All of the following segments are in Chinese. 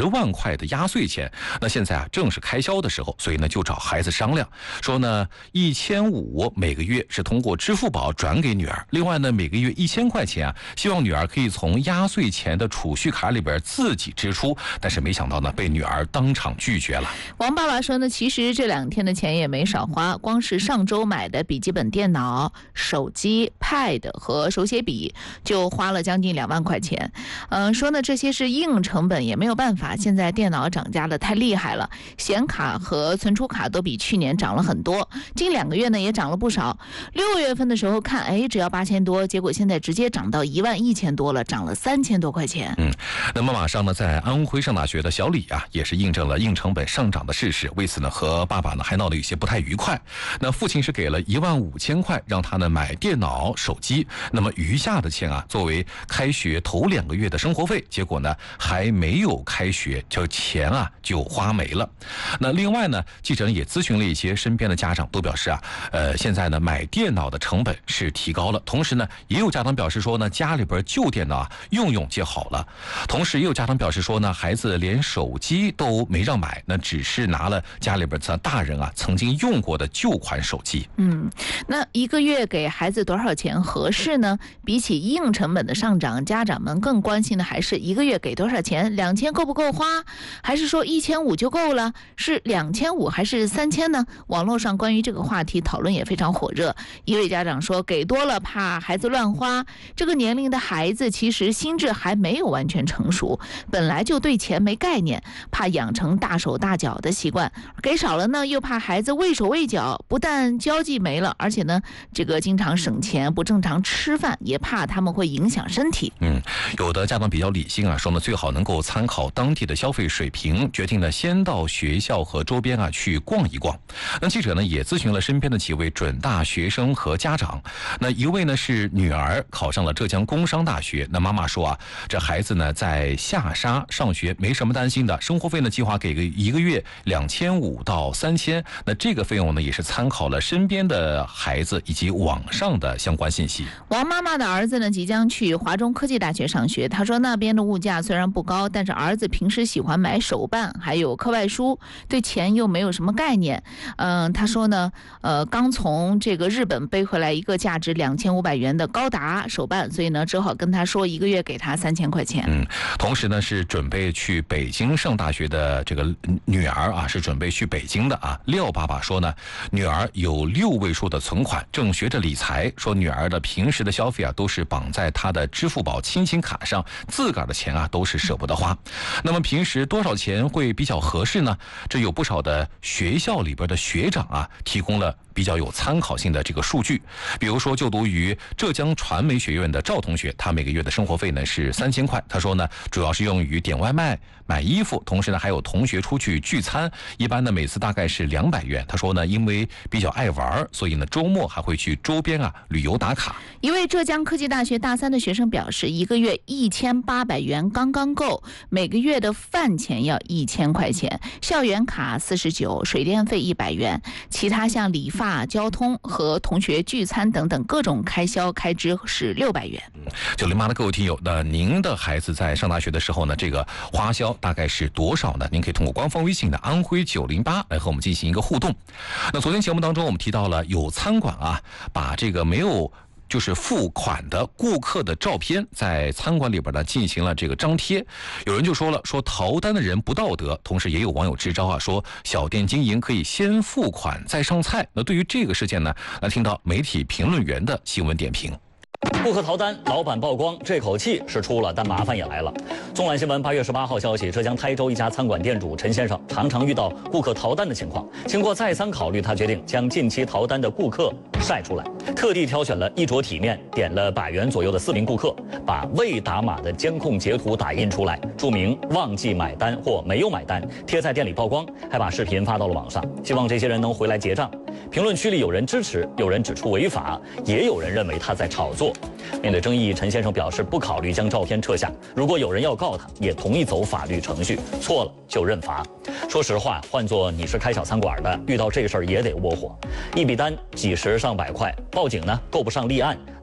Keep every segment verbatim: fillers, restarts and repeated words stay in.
万块的压岁钱。那现在啊正是开销的时候，所以呢就找孩子商量，说呢一千五每个月是通过支付宝转给女儿，另外呢每个月一千块钱啊，希望女儿可以从压岁钱的储蓄卡里边自己支出。但是没想到呢被女儿当场拒绝了。 王爸爸说呢，其实这两天的钱也没少花，光是上周买的笔记本电脑、手机、Pad 和手写笔就花了将近两万块钱。嗯、呃，说呢这些是硬成本，也没有办法，现在电脑涨价的太厉害了，显卡和存储卡都比去年涨了很多，近两个月呢也涨了不少。六月份的时候看，哎，只要八千多，结果现在直接涨到一万一千多了，涨了三千多块钱。 嗯，那么马上呢，在安徽上大学的小李啊，也是印证了硬成本上涨的事实，为此呢和爸爸呢还闹得有些不太愉快。那父亲是给了一万五千块，让他呢买电脑、手机，那么余下的钱啊，作为开学头两个月的生活费，结果呢还没有开学，这钱啊就花没了。那另外呢，记者也咨询了一些身边的家长，都表示啊，呃，现在呢买电脑的成本是提高了，同时呢也有家长表示说呢，家里边旧电脑啊用用就好了。同时也有家长表示说呢，孩子连手机都没让买，那只是拿了家里边咱大人啊曾经用过的旧款手机。 嗯，那一个月给孩子多少钱合适呢？比起硬成本的上涨，家长们更关心的还是一个月给多少钱，两千够不够花，还是说一千五就够了？是两千五还是三千呢？网络上关于这个话题讨论也非常火热。一位家长说，给多了怕孩子乱花，这个年龄的孩子其实心智还没有完全成熟，本来就对钱没概念，怕养成大手大脚的习惯，给少了呢又怕孩子畏手畏脚，不但交际没了，而且呢这个经常省钱，不正常吃饭，也怕他们会影响身体。 嗯，有的家长比较理性啊，说呢最好能够参考当地的消费水平，决定呢先到学校和周边啊去逛一逛。那记者呢也咨询了身边的几位准大学生和家长，那一位呢是女儿考上了浙江工商大学，那妈妈说啊，这孩子呢在下沙上学没什么担心的，生活费呢计划给个一个月两千五到三千，那这个费用呢也是参考了身边的孩子以及网上的相关信息。 王妈妈的儿子呢即将去华中科技大学上学，他说那边的物价虽然不高，但是儿子平时喜欢买手办还有课外书，对钱又没有什么概念。嗯，他说呢呃刚从这个日本背回来一个价值两千五百元的高达手办，所以呢只好跟他说一个月给他三千块钱。 嗯，同时呢是准备去北京上大学的这个女儿啊，是准备去北京的啊。廖爸爸说呢，女儿有六位数的存款，正学着理财，说女儿的平时的消费啊都是绑在她的支付宝亲情卡上，自个儿的钱啊都是舍不得花。那么平时多少钱会比较合适呢？这有不少的学校里边的学长啊提供了比较有参考性的这个数据。比如说就读于浙江传媒学院的赵同学，他每个月的生活费呢是三千块，他说呢主要是用于点外卖、买衣服，同时呢还有同学出去聚餐，一般呢每次大概是两百元。他说呢因为比较爱玩，所以呢周末还会去周边啊旅游打卡。 一位浙江科技大学大三的学生表示，一个月一千八百元刚刚够，每个月的饭钱要一千块钱，校园卡四十九，水电费一百元，其他像理发、交通和同学聚餐等等各种开销开支是六百元。 九零八的各位听友，那您的孩子在上大学的时候呢，这个花销大概是多少呢？您可以通过官方微信的安徽九零八来和我们进行一个互动。那昨天节目当中我们提到了有餐馆啊，把这个没有就是付款的顾客的照片在餐馆里边呢进行了这个张贴，有人就说了，说逃单的人不道德，同时也有网友支招啊，说小店经营可以先付款再上菜。那对于这个事件呢，来听到媒体评论员的新闻点评。 顾客逃单，老板曝光，这口气是出了，但麻烦也来了。纵览新闻八月十八号消息，浙江台州一家餐馆店主陈先生常常遇到顾客逃单的情况，经过再三考虑，他决定将近期逃单的顾客晒出来，特地挑选了衣着体面、点了百元左右的四名顾客，把未打码的监控截图打印出来，注明忘记买单或没有买单，贴在店里曝光，还把视频发到了网上，希望这些人能回来结账。评论区里有人支持，有人指出违法，也有人认为他在炒作。面对争议，陈先生表示不考虑将照片撤下，如果有人要告他，也同意走法律程序，错了就认罚。说实话，换做你是开小餐馆的，遇到这事儿也得窝火，一笔单几十上百块，报警呢够不上立案，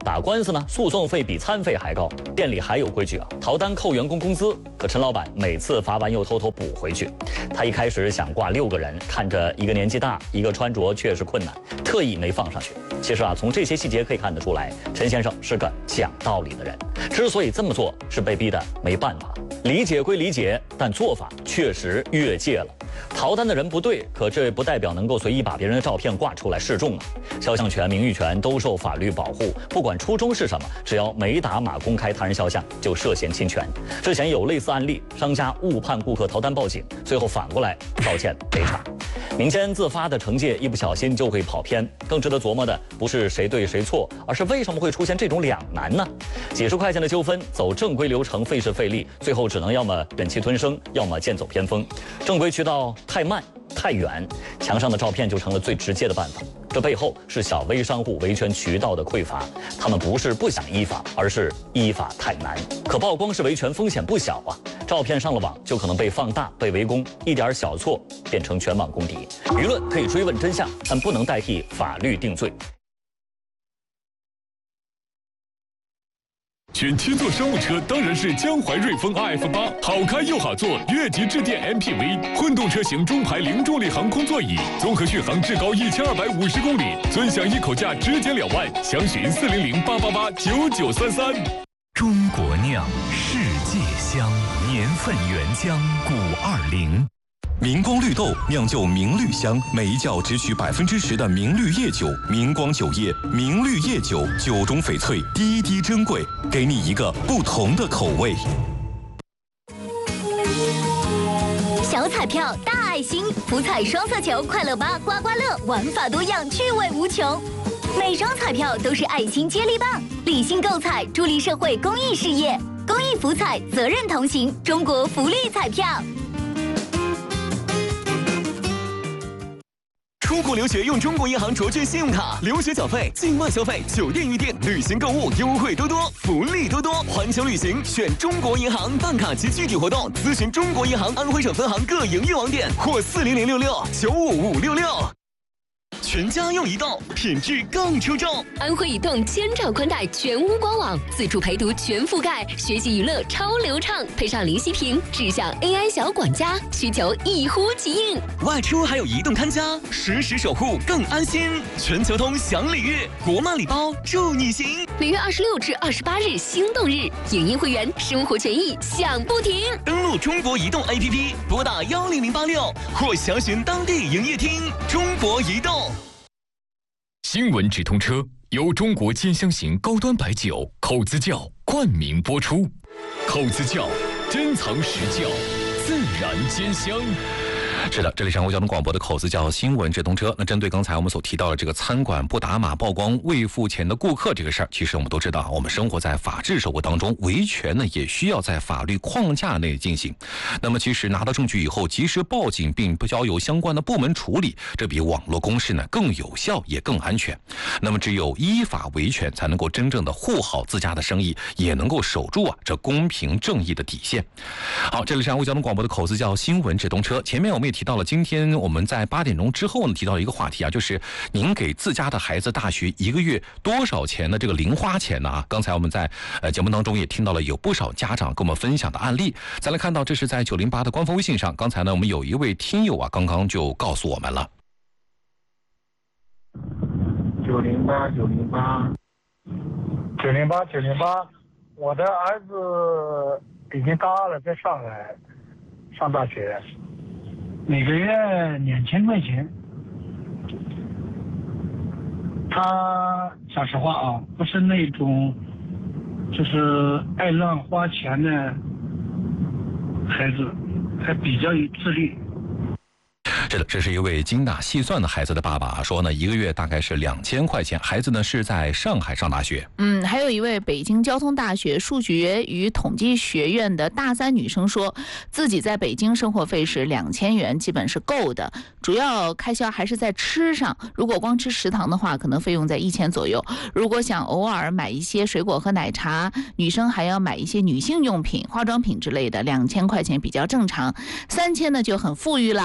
打官司呢，诉讼费比餐费还高。店里还有规矩啊，逃单扣员工工资，可陈老板每次罚完又偷偷补回去。他一开始想挂六个人，看着一个年纪大，一个穿着确实困难，特意没放上去。其实啊，从这些细节可以看得出来，陈先生是个讲道理的人。之所以这么做，是被逼得没办法。理解归理解，但做法确实越界了。逃单的人不对，可这不代表能够随意把别人的照片挂出来示众啊。肖像权、名誉权都受法律保护，不管初衷是什么，只要没打码公开他人肖像，就涉嫌侵权。之前有类似案例，商家误判顾客逃单报警，最后反过来道歉赔偿。民间自发的惩戒，一不小心就会跑偏。更值得琢磨的不是谁对谁错，而是为什么会出现这种两难呢？几十块钱的纠纷，走正规流程费时费力，最后只能要么忍气吞声，要么剑走偏锋。正规渠道太慢太远，墙上的照片就成了最直接的办法。这背后是小微商户维权渠道的匮乏，他们不是不想依法，而是依法太难。可曝光是维权风险不小啊，照片上了网就可能被放大、被围攻，一点小错变成全网公敌。舆论可以追问真相，但不能代替法律定罪。 选七座商务车当然是江淮瑞风 R F 八，好开又好坐，越级致电 M P V， 混动车型中排零重力航空座椅，综合续航至高一千二百五十公里，尊享一口价直减两万，详询四零零八八八九九三三。 中国酿，世界香，年份原浆古二零。 明光绿豆酿就明绿香，每一窖只取百分之十的明绿叶酒。明光酒业，明绿叶酒，酒中翡翠，滴滴珍贵，给你一个不同的口味。 小彩票大爱心，福彩双色球，快乐八刮刮乐，玩法多样，趣味无穷。每张彩票都是爱心接力棒，理性购彩，助力社会公益事业。公益福彩，责任同行，中国福利彩票。 出国留学用中国银行卓券信用卡，留学缴费、境外消费、酒店预订、旅行购物优惠多多，福利多多。环球旅行选中国银行，办卡及具体活动咨询中国银行安徽省分行各营业网点或四零零六六九五五六六。全家用移动，品质更出众。 安徽移动千兆宽带全屋官网，自助陪读全覆盖，学习娱乐超流畅，配上零息屏，智享 A I 小管家，需求一呼即应。 外出还有移动看家，实时守护更安心。全球通享礼遇，国漫礼包祝你行。 每月二十六至二十八日心动日，影音会员生活权益享不停。 登录中国移动 A P P， 拨打幺零零八六或详询当地营业厅。中国移动。 新闻直通车由中国兼香型高端白酒口子窖冠名播出，口子窖珍藏实窖，自然兼香。 是的，这里是安徽交通广播的口子窖新闻直通车。那针对刚才我们所提到的这个餐馆不打码曝光未付钱的顾客这个事儿，其实我们都知道，我们生活在法治社会当中，维权呢也需要在法律框架内进行。那么其实拿到证据以后及时报警并不交由相关的部门处理，这比网络公示呢更有效也更安全。那么只有依法维权，才能够真正的护好自家的生意，也能够守住啊这公平正义的底线。好，这里是安徽交通广播的口子窖新闻直通车。前面我们也提到了，今天我们在八点钟之后呢提到了一个话题啊，就是您给自家的孩子大学一个月多少钱的这个零花钱呢？啊，刚才我们在呃节目当中也听到了有不少家长跟我们分享的案例。再来看到这是在九零八的官方微信上，刚才呢我们有一位听友啊刚刚就告诉我们了。 九零八九零八九零八九零八，我的儿子已经大二了，在上海上大学。每个月两千块钱，他讲实话啊，不是那种就是爱乱花钱的孩子，还比较有自律。 是的，这是一位精打细算的孩子的爸爸说呢，一个月大概是两千块钱。孩子呢是在上海上大学。 嗯，还有一位北京交通大学数学与统计学院的大三女生说，自己在北京生活费是两千元，基本是够的，主要开销还是在吃上。如果光吃食堂的话，可能费用在一千左右。如果想偶尔买一些水果和奶茶，女生还要买一些女性用品、化妆品之类的，两千块钱比较正常。三千呢就很富裕了。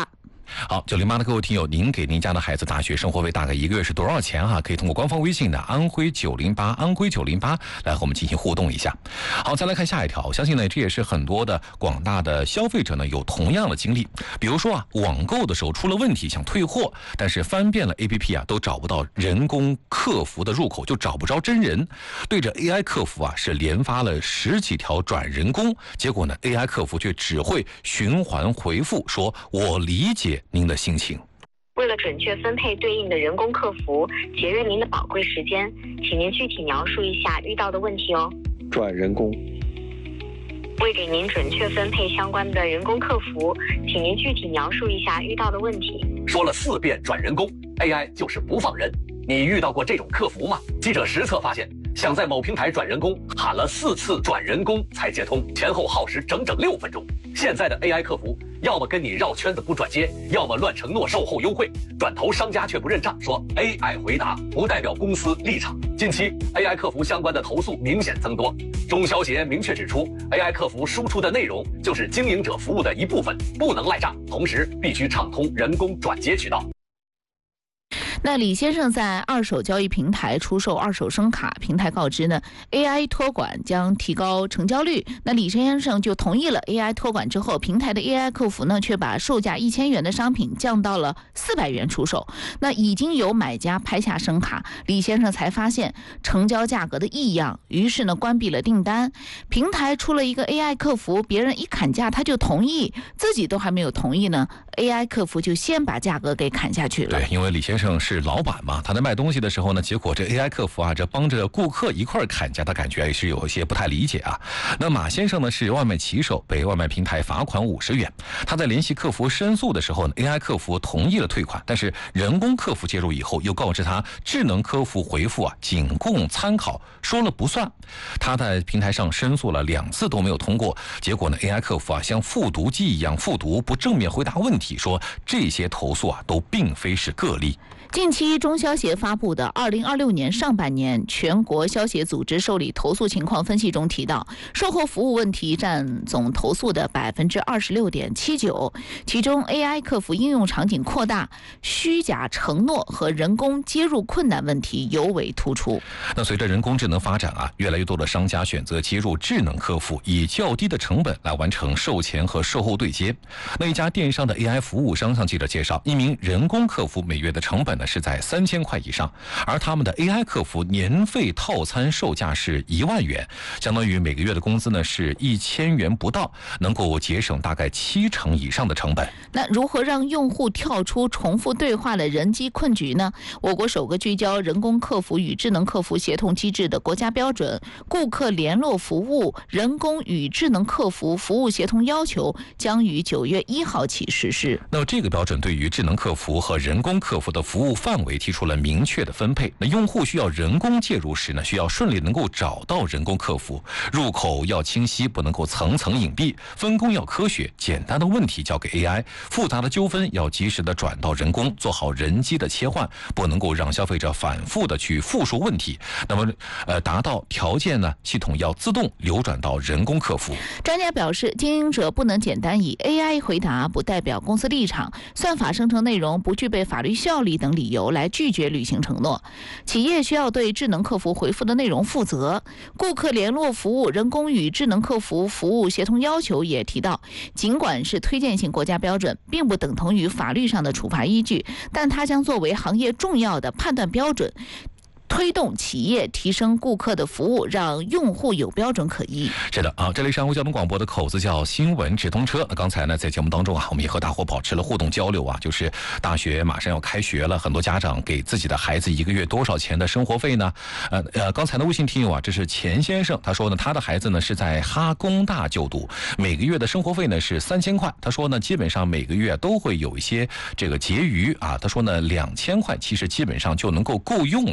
好，九零八的各位听友，您给您家的孩子大学生活费大概一个月是多少钱啊？可以通过官方微信的安徽九零八安徽九零八来和我们进行互动一下。好，再来看下一条，我相信呢这也是很多的广大的消费者呢有同样的经历。比如说啊，网购的时候出了问题想退货，但是翻遍了 A P P 啊都找不到人工客服的入口，就找不着真人。对着 A I 客服啊是连发了十几条转人工，结果呢 A I 客服却只会循环回复说我理解您的心情。 为了准确分配对应的人工客服，节约您的宝贵时间，请您具体描述一下遇到的问题哦。 转人工。 为给您准确分配相关的人工客服，请您具体描述一下遇到的问题。 说了四遍转人工 ，A I 就是不放人。你遇到过这种客服吗？记者实测发现，想在某平台转人工，喊了四次转人工才接通，前后耗时整整六分钟。现在的 A I 客服要么跟你绕圈子不转接，要么乱承诺售后优惠，转头商家却不认账，说 A I 回答不代表公司立场。近期 A I 客服相关的投诉明显增多，中消协明确指出 ，A I 客服输出的内容就是经营者服务的一部分，不能赖账，同时必须畅通人工转接渠道。 那李先生在二手交易平台出售二手声卡，平台告知呢 A I 托管将提高成交率，那李先生就同意了 A I 托管之后，平台的 A I 客服呢却把售价一千元的商品降到了四百元出售。那已经有买家拍下声卡，李先生才发现成交价格的异样，于是呢关闭了订单。平台出了一个 A I 客服，别人一砍价他就同意，自己都还没有同意呢 ，A I 客服就先把价格给砍下去了。 对，因为李先生是老板嘛，他在卖东西的时候呢，结果这 A I 客服啊，这帮着顾客一块砍价，他感觉也是有一些不太理解啊。那马先生呢是外卖骑手，被外卖平台罚款五十元。他在联系客服申诉的时候呢 ，A I 客服同意了退款，但是人工客服介入以后，又告知他智能客服回复啊仅供参考，说了不算。他在平台上申诉了两次都没有通过，结果呢 A I 客服啊像复读机一样复读，不正面回答问题，说这些投诉啊都并非是个例。 近期中消协发布的二零二六年上半年全国消协组织受理投诉情况分析中提到，售后服务问题占总投诉的百分之二十六点七九，其中 A I 客服应用场景扩大，虚假承诺和人工接入困难问题尤为突出。 那随着人工智能发展啊，越来越多的商家选择接入智能客服，以较低的成本来完成售前和售后对接。那一家电商的 A I 服务商向记者介绍，一名人工客服每月的成本呢是在三千块以上，而他们的 A I 客服年费套餐售价是一万元，相当于每个月的工资呢是一千元不到，能够节省大概七成以上的成本。 那如何让用户跳出重复对话的人机困局呢？我国首个聚焦人工客服与智能客服协同机制的国家标准《顾客联络服务人工与智能客服服务协同要求》将于九月一号起实施。 那这个标准对于智能客服和人工客服的服务范围提出了明确的分配。那用户需要人工介入时呢，需要顺利能够找到人工客服，入口要清晰，不能够层层隐蔽，分工要科学，简单的问题交给 A I， 复杂的纠纷要及时的转到人工，做好人机的切换，不能够让消费者反复的去复述问题。那么，呃，达到条件呢，系统要自动流转到人工客服。 专家表示，经营者不能简单以 A I 回答不代表公司立场、算法生成内容不具备法律效力等理由来拒绝履行承诺。企业需要对智能客服回复的内容负责。顾客联络服务人工与智能客服服务协同要求也提到，尽管是推荐性国家标准，并不等同于法律上的处罚依据，但它将作为行业重要的判断标准，推动企业提升顾客的服务，让用户有标准可依。 是的啊，这里是安徽交通广播的口子叫新闻直通车。刚才呢，在节目当中啊，我们也和大伙保持了互动交流啊，就是大学马上要开学了，很多家长给自己的孩子一个月多少钱的生活费呢？呃呃，刚才的微信听友啊，这是钱先生，他说呢，他的孩子呢是在哈工大就读，每个月的生活费呢是三千块。他说呢，基本上每个月都会有一些这个结余啊。他说呢，两千块其实基本上就能够够用了啊。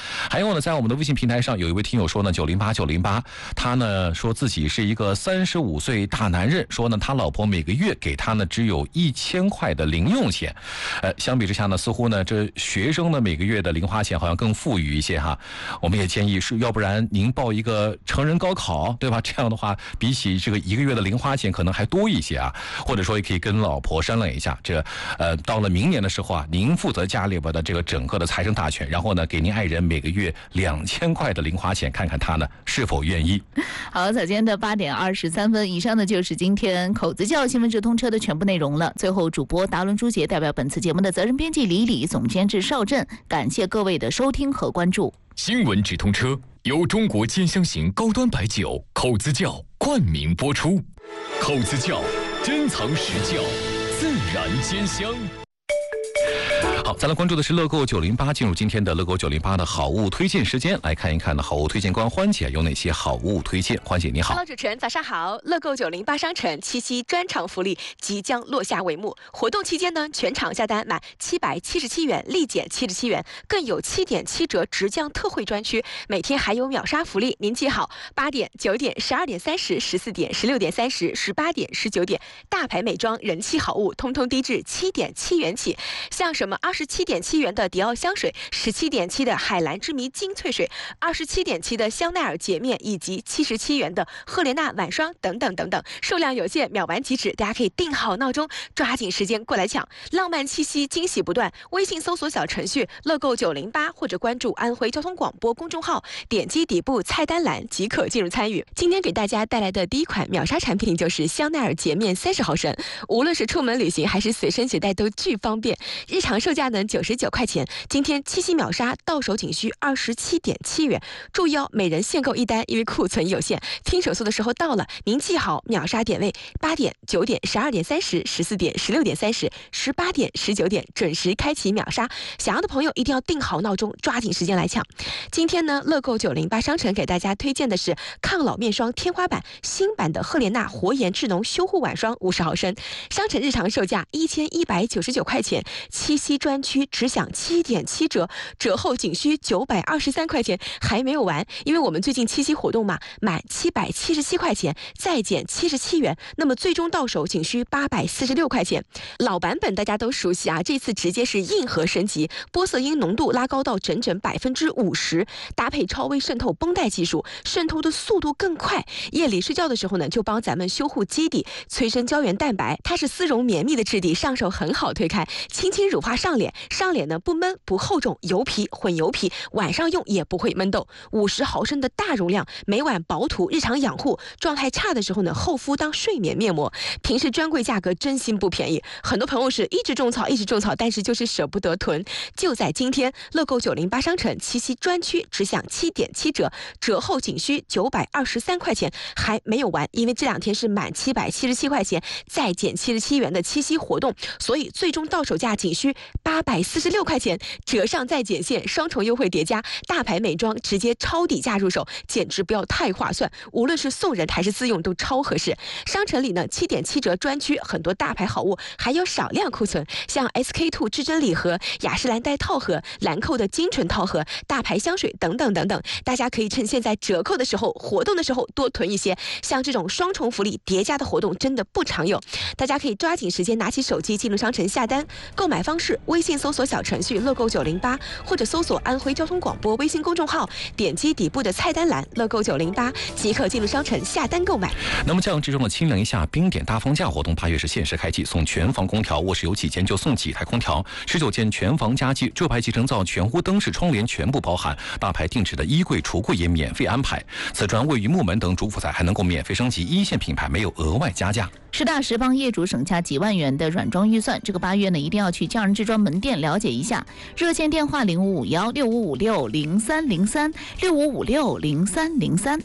还有呢，在我们的微信平台上有一位听友说呢，九零八九零八，他呢说自己是一个三十五岁大男人，说呢他老婆每个月给他呢只有一千块的零用钱，呃，相比之下呢，似乎呢这学生呢每个月的零花钱好像更富裕一些哈。我们也建议是，要不然您报一个成人高考，对吧？这样的话，比起这个一个月的零花钱可能还多一些啊。或者说也可以跟老婆商量一下，这呃到了明年的时候啊，您负责家里边的这个整个的财政大权，然后呢给您爱人每个月两千块的零花钱，看看他呢是否愿意。 好，早间的八点二十三分，以上呢就是今天口子教新闻直通车的全部内容了。最后，主播达伦朱杰代表本次节目的责任编辑李李，总监制邵震，感谢各位的收听和关注。 新闻直通车由中国兼香型高端白酒口子窖冠名播出，口子窖珍藏实窖，自然兼香。 好，再来关注的是乐购九零八，进入今天的乐购九零八的好物推荐时间，来看一看呢好物推荐官欢姐有哪些好物推荐。欢姐你好。 Hello， 主持人早上好。乐购九零八商城七夕专场福利即将落下帷幕，活动期间呢，全场下单满七百七十七元立减七十七元，更有七点七折直降特惠专区，每天还有秒杀福利，您记好：八点、九点、十二点三十、十四点、十六点三十、十八点、十九点，大牌美妆人气好物通通低至七点七元起，像什么二十七点七元的迪奥香水，十七点七的海蓝之谜精粹水，二十七点七的香奈儿洁面，以及七十七元的赫莲娜晚霜等等等等，数量有限，秒完即止，大家可以定好闹钟，抓紧时间过来抢，浪漫七夕惊喜不断。微信搜索小程序乐购九零八，或者关注安徽交通广播公众号，点击底部菜单栏即可进入参与。今天给大家带来的第一款秒杀产品就是香奈儿洁面三十毫升，无论是出门旅行还是随身携带都巨方便，日常售价呢九十九块钱，今天七夕秒杀到手仅需二十七点七元。注意哦，每人限购一单，因为库存有限。听手速的时候到了，您记好秒杀点位：八点、九点、十二点三十、十四点、十六点三十、十八点、十九点，准时开启秒杀。想要的朋友一定要定好闹钟，抓紧时间来抢。今天呢，乐购九零八商城给大家推荐的是抗老面霜天花板新版的赫莲娜活颜智浓修护晚霜五十毫升，商城日常售价一千一百九十九块钱，七夕专区只享七点七折，折后仅需九百二十三块钱，还没有完，因为我们最近七夕活动嘛，满七百七十七块钱再减七十七元，那么最终到手仅需八百四十六块钱。老版本大家都熟悉啊，这次直接是硬核升级，玻色因浓度拉高到整整百分之五十，搭配超微渗透绷带技术，渗透的速度更快。夜里睡觉的时候呢，就帮咱们修护基底，催生胶原蛋白。它是丝绒绵密的质地，上手很好推开，轻轻乳化上脸，上脸呢不闷不厚重，油皮混油皮，晚上用也不会闷痘。五十毫升的大容量，每晚薄涂，日常养护。状态差的时候呢，厚敷当睡眠面膜。平时专柜价格真心不便宜，很多朋友是一直种草一直种草，但是就是舍不得囤。就在今天，乐购九零八商城七夕专区只享七点七折，折后仅需九百二十三块钱，还没有完，因为这两天是满七百七十七块钱再减七十七元的七夕活动，所以最终到手价仅需八百四十六块钱，折上再减线，双重优惠叠加，大牌美妆直接超底价入手，简直不要太划算，无论是送人还是自用都超合适。商城里呢，七点七折专区很多大牌好物还有少量库存，像 S K two 至臻礼盒、雅诗兰黛套盒、兰蔻的精纯套盒、大牌香水等等等等，大家可以趁现在折扣的时候、活动的时候多囤一些。像这种双重福利叠加的活动真的不常有，大家可以抓紧时间拿起手机进入商城下单。购买方式：微信搜索小程序乐购九零八，或者搜索安徽交通广播微信公众号，点击底部的菜单栏乐购九零八即可进入商城下单购买。 那么降之中的清凉一下冰点大放价活动，八月是限时开启，送全房空调，卧室有几间就送几台空调，十九件全房家具，旧牌集成灶、全屋灯饰、窗帘全部包含，大牌定制的衣柜、橱柜也免费安排。此专位于木门等主辅材还能够免费升级，一线品牌没有额外加价。 实打实帮业主省下几万元的软装预算，这个八月呢一定要去匠人制装门店了解一下。热线电话零五五幺六五五六零三零三六五五六零三零三。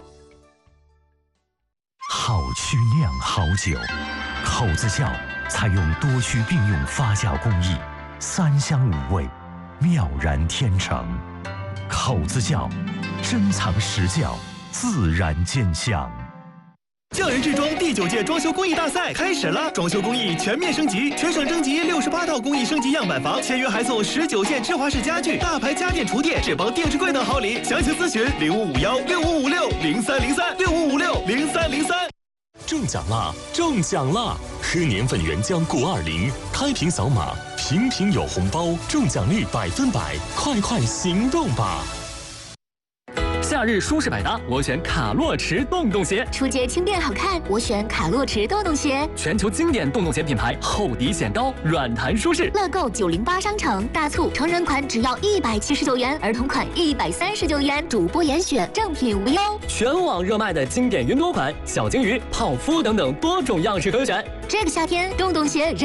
好曲酿好酒，口子窖采用多区并用发酵工艺，三香五味，妙然天成。口子窖珍藏实窖，自然兼香。 匠人制装第九届装修工艺大赛开始了，装修工艺全面升级，全省征集六十八套工艺升级样板房，签约还送十九件芝华士家具、大牌家电厨电、智邦电视柜等好礼。详情咨询零五五幺六五五六零三零三六五五六零三零三。 中奖啦！中奖啦！喝年份原浆谷二零，开瓶扫码，瓶瓶有红包，中奖率百分百，快快行动吧！ 夏日舒适百搭，我选卡洛驰洞洞鞋。 出街轻便好看，我选卡洛驰洞洞鞋。 全球经典洞洞鞋品牌，厚底显高，软弹舒适。 乐购九零八商城大促，成人款只要一百七十九元，儿童款一百三十九元，主播严选，正品无忧。 全网热卖的经典云朵款，小鲸鱼、泡芙等等多种样式可选。 这个夏天，洞洞鞋